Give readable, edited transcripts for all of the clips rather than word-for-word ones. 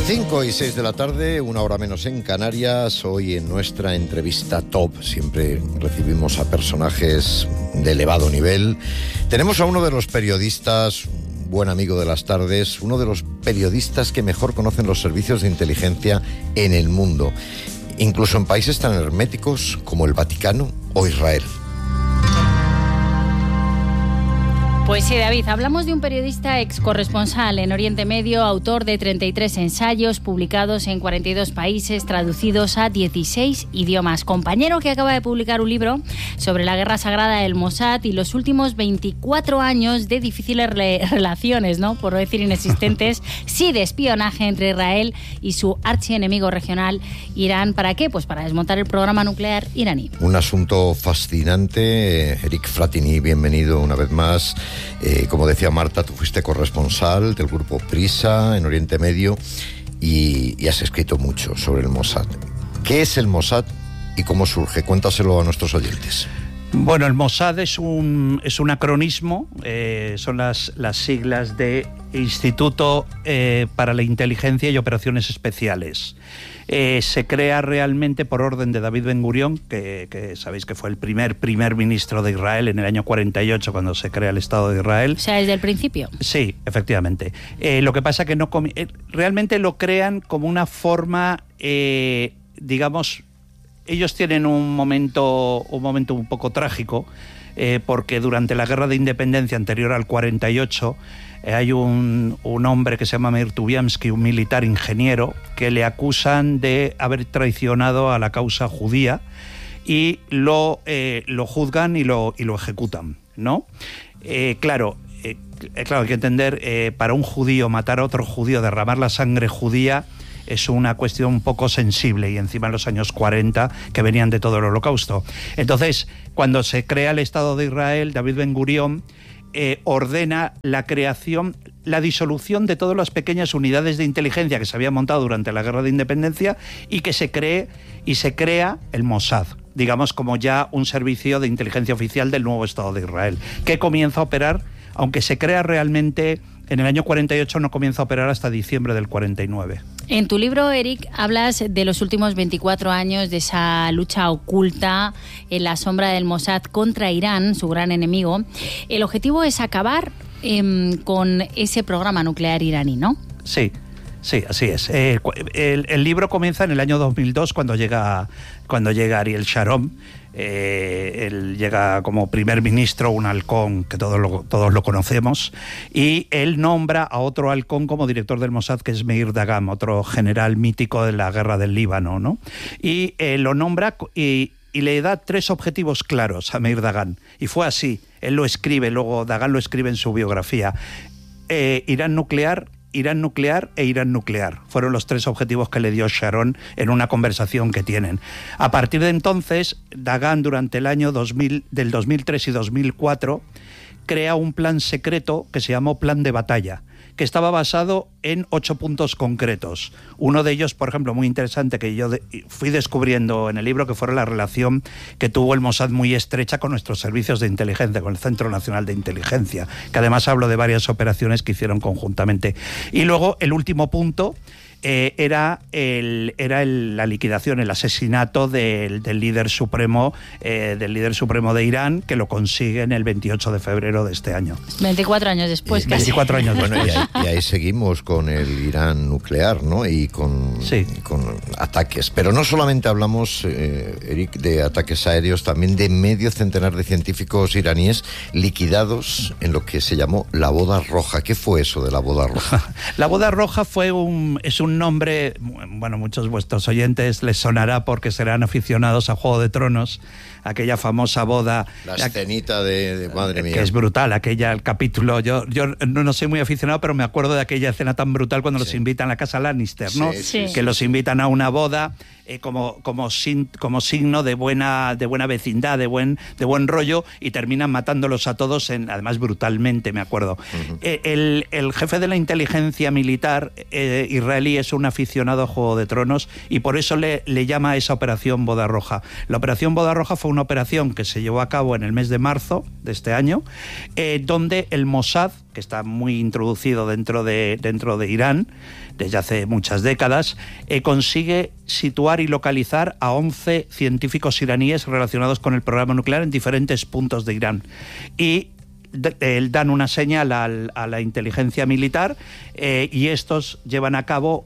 5:06 de la tarde, 1 hora menos en Canarias. Hoy en nuestra entrevista top siempre recibimos a personajes de elevado nivel. Tenemos a uno de los periodistas, buen amigo de las tardes, uno de los periodistas que mejor conocen los servicios de inteligencia en el mundo, incluso en países tan herméticos como el Vaticano o Israel. Pues sí, David, hablamos de un periodista ex corresponsal en Oriente Medio, autor de 33 ensayos publicados en 42 países, traducidos a 16 idiomas. Compañero que acaba de publicar un libro sobre la guerra sagrada del Mossad y los últimos 24 años de difíciles relaciones, ¿no? Por no decir inexistentes, sí, de espionaje entre Israel y su archienemigo regional, Irán. ¿Para qué? Pues para desmontar el programa nuclear iraní. Un asunto fascinante. Eric Fratini, bienvenido una vez más. Como decía Marta, tú fuiste corresponsal del grupo Prisa en Oriente Medio y has escrito mucho sobre el Mossad. ¿Qué es el Mossad y cómo surge? Cuéntaselo a nuestros oyentes. Bueno, el Mossad es un acronismo, son las siglas de Instituto para la Inteligencia y Operaciones Especiales. Se crea realmente por orden de David Ben Gurión, que sabéis que fue el primer ministro de Israel en el año 48 cuando se crea el Estado de Israel. O sea, desde el principio. Sí, efectivamente. Lo que pasa que realmente lo crean como una forma, digamos, ellos tienen un momento un poco trágico, porque durante la guerra de independencia anterior al 48 hay un hombre que se llama Meir Tubiamski, un militar ingeniero, que le acusan de haber traicionado a la causa judía y lo juzgan y lo ejecutan, ¿no? Claro, hay que entender, para un judío matar a otro judío, derramar la sangre judía, es una cuestión un poco sensible, y encima en los años 40, que venían de todo el Holocausto. Entonces, cuando se crea el Estado de Israel, David Ben Gurión ordena la disolución de todas las pequeñas unidades de inteligencia que se habían montado durante la Guerra de Independencia y que se crea el Mossad, digamos, como ya un servicio de inteligencia oficial del nuevo Estado de Israel, que comienza a operar, aunque se crea realmente en el año 48, no comienza a operar hasta diciembre del 49. En tu libro, Eric, hablas de los últimos 24 años, de esa lucha oculta en la sombra del Mossad contra Irán, su gran enemigo. El objetivo es acabar con ese programa nuclear iraní, ¿no? Sí, así es. El libro comienza en el año 2002, cuando llega Ariel Sharon. Él llega como primer ministro, un halcón que todos lo conocemos, y él nombra a otro halcón como director del Mossad, que es Meir Dagan, otro general mítico de la guerra del Líbano, ¿no? Y lo nombra y le da 3 objetivos claros a Meir Dagan, y fue así. Él lo escribe, luego Dagan lo escribe en su biografía. Irán nuclear e Irán nuclear. Fueron los 3 objetivos que le dio Sharon en una conversación que tienen. A partir de entonces, Dagan, durante el año del 2003 y 2004, crea un plan secreto que se llamó Plan de Batalla, que estaba basado en 8 puntos concretos. Uno de ellos, por ejemplo, muy interesante, que yo fui descubriendo en el libro, que fue la relación que tuvo el Mossad muy estrecha con nuestros servicios de inteligencia, con el Centro Nacional de Inteligencia, que además hablo de varias operaciones que hicieron conjuntamente. Y luego, el último punto era la liquidación, el asesinato del líder supremo de Irán, que lo consiguen el 28 de febrero de este año. 24 años después, casi. 24 años después. Bueno, y ahí seguimos con el Irán nuclear, ¿no? Y con ataques. Pero no solamente hablamos, Eric, de ataques aéreos, también de medio centenar de científicos iraníes liquidados en lo que se llamó la Boda Roja. ¿Qué fue eso de la Boda Roja? La Boda Roja es un nombre, bueno, muchos de vuestros oyentes les sonará porque serán aficionados a Juego de Tronos, aquella famosa boda. La escenita de madre mía. Que es brutal, el capítulo. Yo no soy muy aficionado, pero me acuerdo de aquella escena tan brutal cuando los invitan a la casa Lannister, ¿no? Sí. Que los invitan a una boda como signo de buena vecindad, de buen rollo, y terminan matándolos a todos, además brutalmente, me acuerdo. Uh-huh. El jefe de la inteligencia militar israelí Iraní es un aficionado a Juego de Tronos y por eso le llama a esa operación Boda Roja. La operación Boda Roja fue una operación que se llevó a cabo en el mes de marzo de este año, donde el Mossad, que está muy introducido dentro de Irán desde hace muchas décadas, consigue situar y localizar a 11 científicos iraníes relacionados con el programa nuclear en diferentes puntos de Irán. Y dan una señal a la inteligencia militar y estos llevan a cabo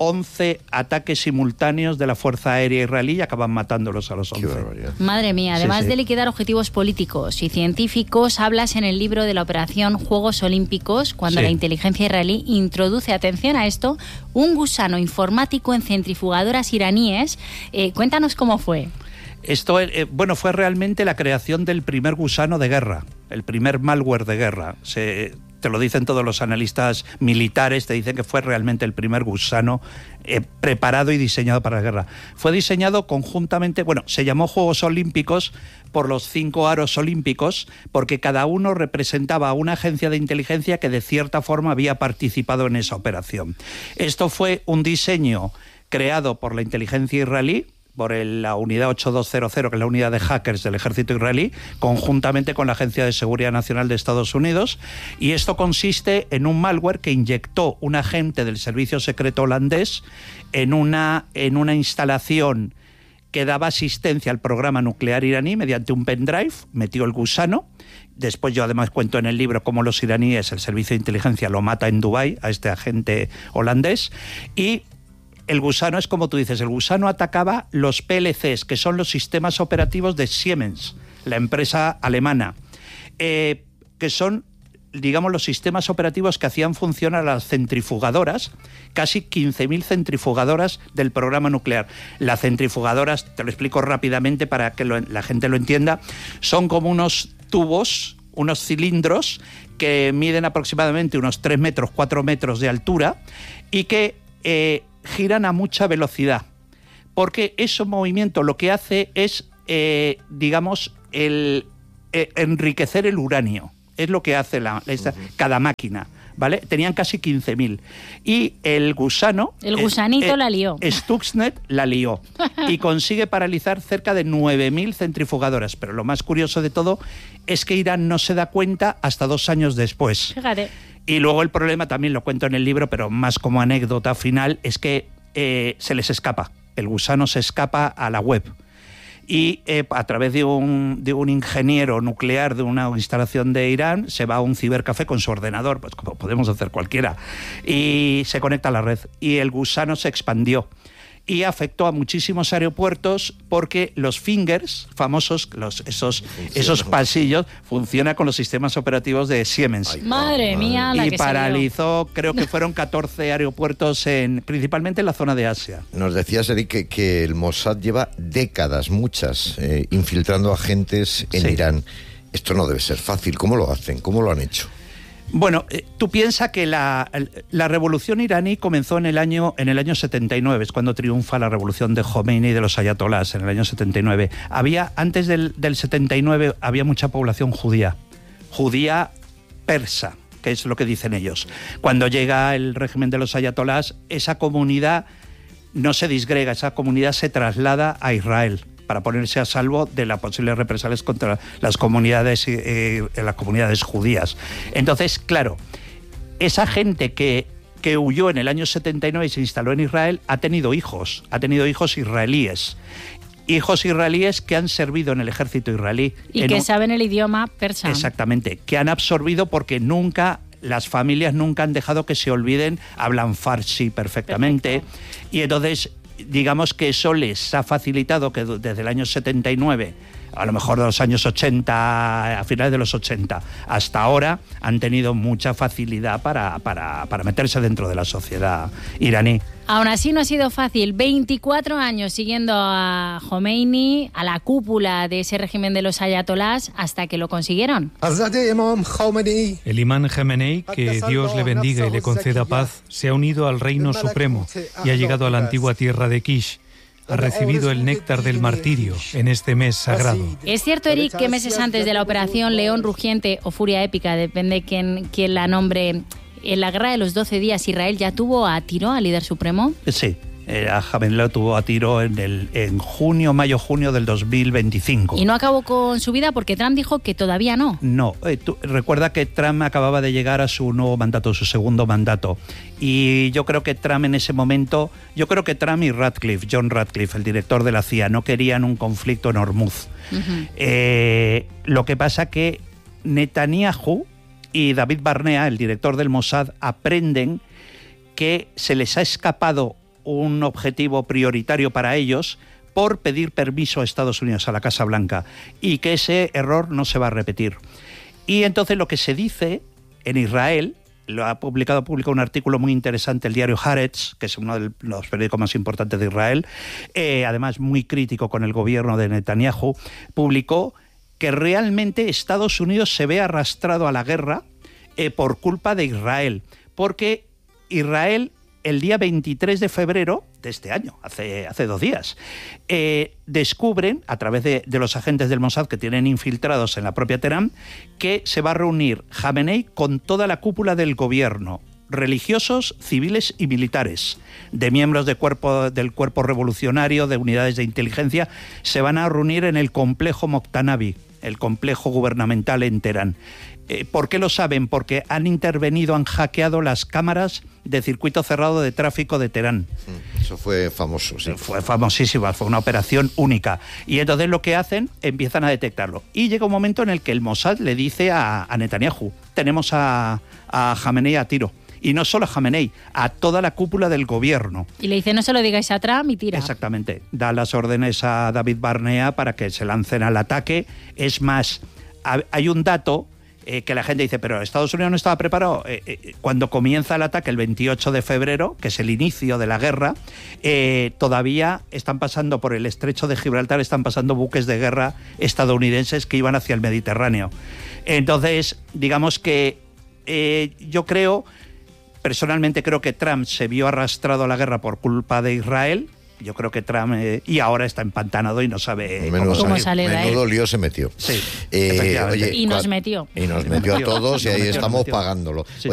11 ataques simultáneos de la Fuerza Aérea israelí y acaban matándolos a los 11. Madre mía, además sí. de liquidar objetivos políticos y científicos, hablas en el libro de la operación Juegos Olímpicos, cuando la inteligencia israelí introduce, atención a esto, un gusano informático en centrifugadoras iraníes. Cuéntanos cómo fue. Esto, fue realmente la creación del primer gusano de guerra, el primer malware de guerra. Te lo dicen todos los analistas militares, te dicen que fue realmente el primer gusano preparado y diseñado para la guerra. Fue diseñado conjuntamente, se llamó Juegos Olímpicos por los 5 aros olímpicos, porque cada uno representaba a una agencia de inteligencia que de cierta forma había participado en esa operación. Esto fue un diseño creado por la inteligencia israelí, por la unidad 8200, que es la unidad de hackers del ejército israelí, conjuntamente con la Agencia de Seguridad Nacional de Estados Unidos, y esto consiste en un malware que inyectó un agente del servicio secreto holandés en una instalación que daba asistencia al programa nuclear iraní mediante un pendrive, metió el gusano. Después yo además cuento en el libro cómo los iraníes, el servicio de inteligencia, lo mata en Dubái a este agente holandés, y el gusano es como tú dices, el gusano atacaba los PLCs, que son los sistemas operativos de Siemens, la empresa alemana, que son, digamos, los sistemas operativos que hacían funcionar a las centrifugadoras, casi 15.000 centrifugadoras del programa nuclear. Las centrifugadoras, te lo explico rápidamente para que la gente lo entienda, son como unos tubos, unos cilindros que miden aproximadamente unos 3 metros, 4 metros de altura y que giran a mucha velocidad, porque ese movimiento lo que hace es, enriquecer el uranio. Es lo que hace cada máquina, ¿vale? Tenían casi 15.000. Y el gusano... El gusanito la lió. Stuxnet la lió. Y consigue paralizar cerca de 9.000 centrifugadoras. Pero lo más curioso de todo es que Irán no se da cuenta hasta 2 años después. Fíjate. Y luego el problema, también lo cuento en el libro, pero más como anécdota final, es que se les escapa. El gusano se escapa a la web. Y a través de un ingeniero nuclear de una instalación de Irán, se va a un cibercafé con su ordenador, pues como podemos hacer cualquiera, y se conecta a la red. Y el gusano se expandió y afectó a muchísimos aeropuertos porque los fingers famosos, esos pasillos, funcionan con los sistemas operativos de Siemens. Ay, madre mía, la y que paralizó, creo que fueron 14 aeropuertos principalmente en la zona de Asia. Nos decías, Eric, que el Mossad lleva décadas, muchas, infiltrando agentes en Irán. Esto no debe ser fácil. ¿Cómo lo hacen? ¿Cómo lo han hecho? Bueno, tú piensas que la revolución iraní comenzó en el año 79, es cuando triunfa la revolución de Jomeini y de los ayatolás, en el año 79. Antes del 79 había mucha población judía persa, que es lo que dicen ellos. Cuando llega el régimen de los ayatolás, esa comunidad no se disgrega, esa comunidad se traslada a Israel para ponerse a salvo de las posibles represalias contra las comunidades judías. Entonces, claro, esa gente que huyó en el año 79 y se instaló en Israel ha tenido hijos israelíes. Hijos israelíes que han servido en el ejército israelí. Y que saben el idioma persa. Exactamente, que han absorbido porque las familias nunca han dejado que se olviden, hablan farsi perfectamente. Perfecto. Y entonces, digamos que eso les ha facilitado que desde el año 79, a lo mejor de los años 80, a finales de los 80, hasta ahora han tenido mucha facilidad para meterse dentro de la sociedad iraní. Aún así no ha sido fácil. 24 años siguiendo a Jomeini, a la cúpula de ese régimen de los ayatolás, hasta que lo consiguieron. El imán Jamenei, que Dios le bendiga y le conceda paz, se ha unido al reino supremo y ha llegado a la antigua tierra de Kish. Ha recibido el néctar del martirio en este mes sagrado. Es cierto, Eric, que meses antes de la operación León Rugiente o Furia Épica, depende quién la nombre, En la guerra de los 12 días, ¿Israel ya tuvo a tiro al líder supremo? Sí. A Jamenei lo tuvo a tiro en junio, mayo-junio del 2025. ¿Y no acabó con su vida porque Trump dijo que todavía no? No, recuerda que Trump acababa de llegar a su nuevo mandato, su segundo mandato. Y yo creo que Trump en ese momento, Trump y John Ratcliffe, el director de la CIA, no querían un conflicto en Hormuz. Lo que pasa que Netanyahu y David Barnea, el director del Mossad, aprenden que se les ha escapado un objetivo prioritario para ellos por pedir permiso a Estados Unidos, a la Casa Blanca, y que ese error no se va a repetir. Y entonces lo que se dice en Israel, publicado un artículo muy interesante el diario Haaretz, que es uno de los periódicos más importantes de Israel, además muy crítico con el gobierno de Netanyahu, publicó que realmente Estados Unidos se ve arrastrado a la guerra por culpa de Israel, porque Israel el día 23 de febrero de este año, hace 2 días, descubren, a través de los agentes del Mossad que tienen infiltrados en la propia Teherán, que se va a reunir Jamenei con toda la cúpula del gobierno, religiosos, civiles y militares, de miembros del cuerpo revolucionario, de unidades de inteligencia, se van a reunir en el complejo Moktanabi, el complejo gubernamental en Teherán. ¿Por qué lo saben? Porque han intervenido, han hackeado las cámaras de circuito cerrado de tráfico de Teherán. Eso fue famoso, sí. Fue famosísima, fue una operación única. Y entonces lo que hacen, empiezan a detectarlo. Y llega un momento en el que el Mossad le dice a Netanyahu, tenemos a Jamenei a tiro. Y no solo a Jamenei, a toda la cúpula del gobierno. Y le dice, no se lo digáis a Trump y tira. Exactamente. Da las órdenes a David Barnea para que se lancen al ataque. Es más, hay un dato que la gente dice, pero Estados Unidos no estaba preparado. Cuando comienza el ataque el 28 de febrero, que es el inicio de la guerra, todavía están pasando por el estrecho de Gibraltar, están pasando buques de guerra estadounidenses que iban hacia el Mediterráneo. Entonces, digamos que personalmente creo que Trump se vio arrastrado a la guerra por culpa de Israel. Yo creo que Trump y ahora está empantanado y no sabe cómo salir de ahí. Menudo lío se metió. Sí, oye, y nos metió. Y nos metió a todos y ahí estamos pagándolo. Sí.